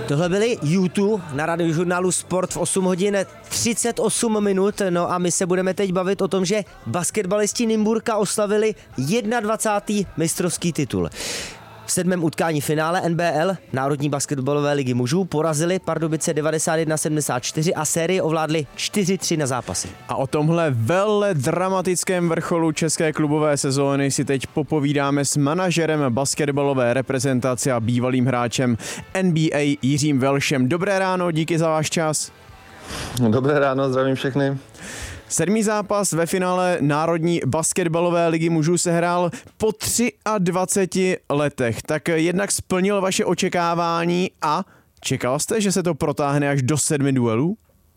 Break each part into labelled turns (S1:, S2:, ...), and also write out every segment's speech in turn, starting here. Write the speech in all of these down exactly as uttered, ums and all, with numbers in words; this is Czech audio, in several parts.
S1: Tohle byly YouTube na Radiožurnálu Sport v osm hodin třicet osm minut. No a my se budeme teď bavit o tom, že basketbalisti Nymburka oslavili dvacátý první mistrovský titul. V sedmém utkání finále N B L, Národní basketbalové ligy mužů, porazili Pardubice devadesát jedna sedmdesát čtyři a sérii ovládli čtyři tři na zápasy.
S2: A o tomhle vele dramatickém vrcholu české klubové sezóny si teď popovídáme s manažerem basketbalové reprezentace a bývalým hráčem N B A Jiřím Welšem. Dobré ráno, díky za váš čas.
S3: Dobré ráno, zdravím všechny.
S2: Sedmý zápas ve finále Národní basketbalové ligy mužů se hrál po dvaceti třech letech. Tak jednak splnil vaše očekávání a čekal jste, že se to protáhne až do sedmi duelů?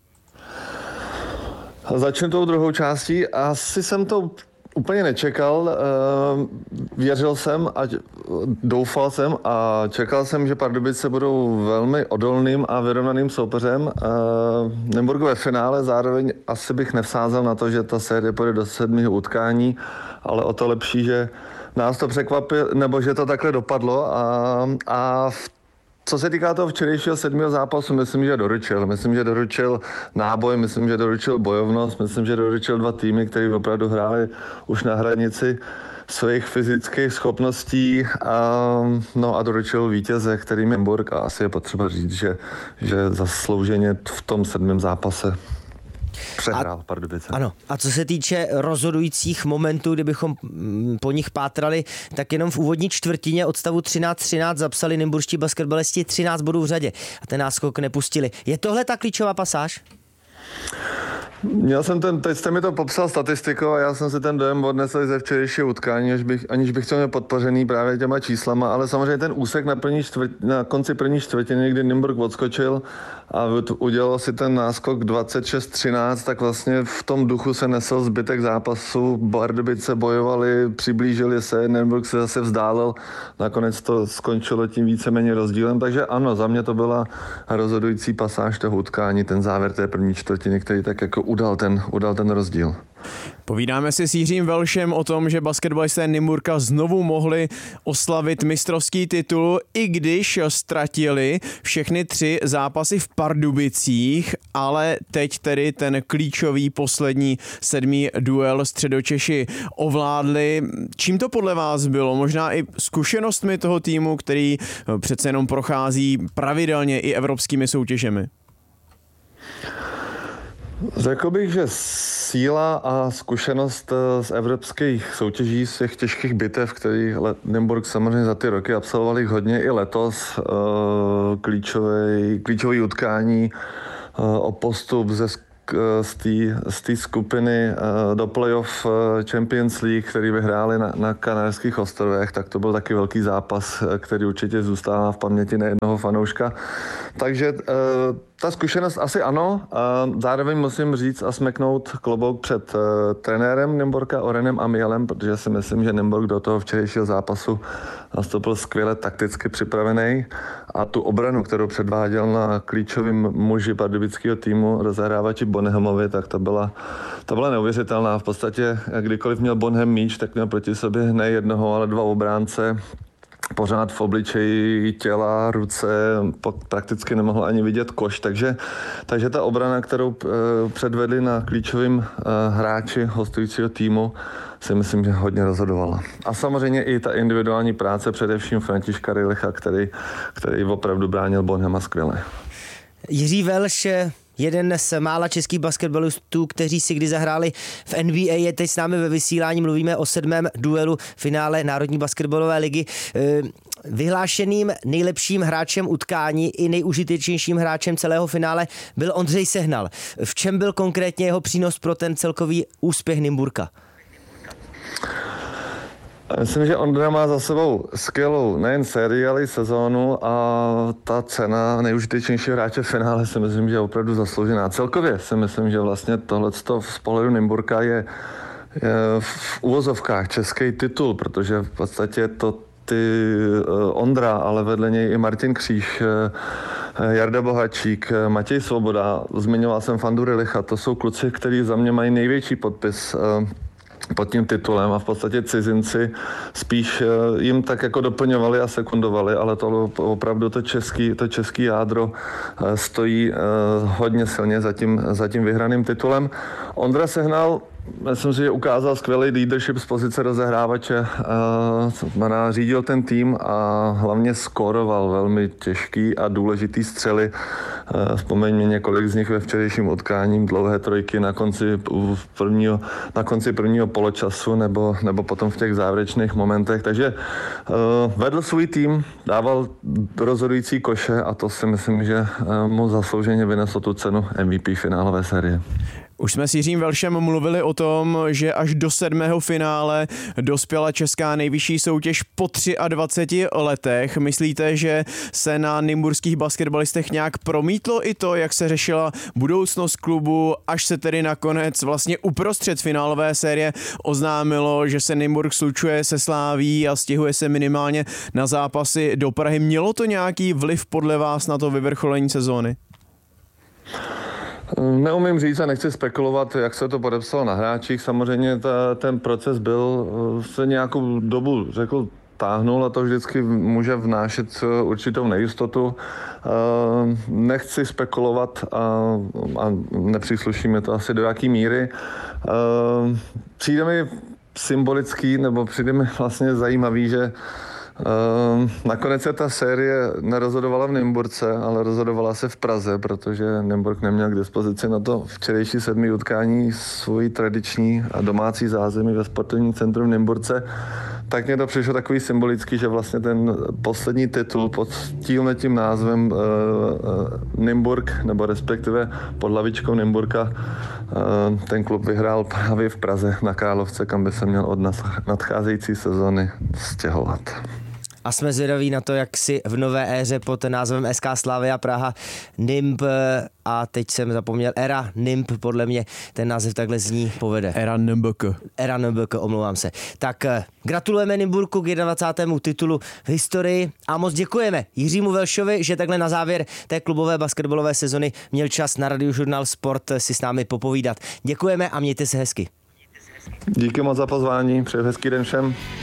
S3: Začnu tou druhou částí. Asi jsem to úplně nečekal. Věřil jsem a doufal jsem a čekal jsem, že Pardubice budou velmi odolným a vyrovnaným soupeřem. Nymburk ve finále, zároveň asi bych nevsázel na to, že ta série půjde do sedmi utkání, ale o to lepší, že nás to překvapilo, nebo že to takhle dopadlo a, a v Co se týká toho včerejšího sedmého zápasu, myslím, že doručil. Myslím, že doručil náboj, myslím, že doručil bojovnost, myslím, že doručil dva týmy, které opravdu hráli už na hranici svých fyzických schopností a, no a doručil vítěze, kterým je Nymburk, a asi je potřeba říct, že, že zaslouženě v tom sedmém zápase přehrál Pardubice.
S1: Ano. A co se týče rozhodujících momentů, kdybychom po nich pátrali, tak jenom v úvodní čtvrtině od stavu třináct třináct zapsali nymburští basketbalisti třináct bodů v řadě a ten náskok nepustili. Je tohle ta klíčová pasáž?
S3: Měl jsem ten, teď jste mi to popsal statistikou a já jsem si ten dojem odnesl ze včerejšího utkání, aniž bych, aniž bych to měl podpořený právě těma číslama, ale samozřejmě ten úsek na, první čtvrt, na konci první čtvrtiny, kdy Nymburk odskočil a udělal si ten náskok dvacet šest třináct, tak vlastně v tom duchu se nesl zbytek zápasu. Pardubice bojovali, přiblížili se, Nymburk se zase vzdálil, nakonec to skončilo tím víceméně rozdílem, takže ano, za mě to byla rozhodující pasáž toho utkání, ten závěr té první čtvrtiny, který tak jako udal ten, udal ten rozdíl.
S2: Povídáme si s Jiřím Welšem o tom, že basketbalisté Nymburka znovu mohli oslavit mistrovský titul, i když ztratili všechny tři zápasy v Pardubicích, ale teď tedy ten klíčový poslední sedmý duel Středočeši ovládli. Čím to podle vás bylo? Možná i zkušenostmi toho týmu, který přece jenom prochází pravidelně i evropskými soutěžemi?
S3: Řekl bych, že síla a zkušenost z evropských soutěží, z těch těžkých bitev, který Nymburk samozřejmě za ty roky absolvoval jich hodně i letos, klíčové, klíčové utkání o postup ze z té skupiny do playoff Champions League, který vyhráli na, na Kanárských ostrovech, tak to byl taky velký zápas, který určitě zůstává v paměti nejednoho fanouška. Takže ta zkušenost asi ano, a zároveň musím říct a smeknout klobouk před trenérem Nymburka Orenem Amielem, protože si myslím, že Nymburk do toho včerejšího zápasu nastoupil skvěle takticky připravený a tu obranu, kterou předváděl na klíčovým muži pardubického týmu rozehrávači Bonhamovi, tak to byla, to byla neuvěřitelná. V podstatě, kdykoliv měl Bonham míč, tak měl proti sobě ne jednoho, ale dva obránce, pořád v obličeji těla, ruce, prakticky nemohl ani vidět koš, takže, takže ta obrana, kterou předvedli na klíčovým hráči hostujícího týmu, si myslím, že hodně rozhodovala. A samozřejmě i ta individuální práce, především Františka Rylicha, který, který opravdu bránil Bonhama skvěle.
S1: Jiří Welš, jeden z mála českých basketbalistů, kteří si kdy zahráli v N B A, je teď s námi ve vysílání. Mluvíme o sedmém duelu finále Národní basketbalové ligy. Vyhlášeným nejlepším hráčem utkání i nejužitečnějším hráčem celého finále byl Ondřej Sehnal. V čem byl konkrétně jeho přínos pro ten celkový úspěch Nymburka?
S3: Myslím, že Ondra má za sebou skvělou nejen sérii, ale i sezónu a ta cena nejužitečnějšího hráče v finále si myslím, že je opravdu zasloužená. Celkově si myslím, že vlastně tohleto z pohledu Nymburka je, je v uvozovkách český titul, protože v podstatě to ty Ondra, ale vedle něj i Martin Kříž, Jarda Bohačík, Matěj Svoboda, zmiňoval jsem Fandu Rylicha, to jsou kluci, kteří za mě mají největší podpis pod tím titulem a v podstatě cizinci spíš jim tak jako doplňovali a sekundovali, ale to opravdu to český, to český jádro stojí hodně silně za tím, za tím vyhraným titulem. Ondra Sehnal, myslím si, že ukázal skvělý leadership z pozice rozehrávače, znamená řídil ten tým a hlavně skóroval velmi těžký a důležitý střely. Vzpomeň mi několik z nich ve včerejším utkání, dlouhé trojky na konci prvního, na konci prvního poločasu nebo, nebo potom v těch závěrečných momentech. Takže uh, vedl svůj tým, dával rozhodující koše a to si myslím, že uh, mu zaslouženě vyneslo tu cenu M V P finálové série.
S2: Už jsme s Jiřím Velšem mluvili o tom, že až do sedmého finále dospěla česká nejvyšší soutěž po dvaceti třech letech. Myslíte, že se na nymburských basketbalistech nějak promítlo i to, jak se řešila budoucnost klubu, až se tedy nakonec vlastně uprostřed finálové série oznámilo, že se Nymburk slučuje se Sláví a stěhuje se minimálně na zápasy do Prahy. Mělo to nějaký vliv podle vás na to vyvrcholení sezóny?
S3: Neumím říct a nechci spekulovat, jak se to podepsalo na hráčích. Samozřejmě ta, ten proces byl, se nějakou dobu, řekl, táhnul a to vždycky může vnášet určitou nejistotu. Nechci spekulovat a, a nepřísluší mi to asi do jaký míry. Přijde mi symbolický, nebo přijde mi vlastně zajímavý, že Uh, nakonec se ta série nerozhodovala v Nymburce, ale rozhodovala se v Praze, protože Nymburk neměl k dispozici na to včerejší sedmý utkání svoji tradiční a domácí zázemí ve sportovním centru v Nymburce. Tak mně to přišlo takový symbolický, že vlastně ten poslední titul pod tímhletím názvem uh, uh, Nymburk, nebo respektive pod hlavičkou Nymburka, uh, ten klub vyhrál právě v Praze na Královce, kam by se měl od nadcházející sezony stěhovat.
S1: A jsme zvědaví na to, jak si v nové éře pod názvem S K Slavia Praha Nymb, a teď jsem zapomněl, Era Nymb, podle mě ten název takhle zní, povede.
S2: Era Nymburk.
S1: Era Nymburk, omlouvám se. Tak gratulujeme Nymburku k dvacátému titulu v historii a moc děkujeme Jiřímu Velšovi, že takhle na závěr té klubové basketbalové sezony měl čas na Radiožurnál Sport si s námi popovídat. Děkujeme a mějte se hezky.
S3: Díky moc za pozvání, přeji hezký den všem.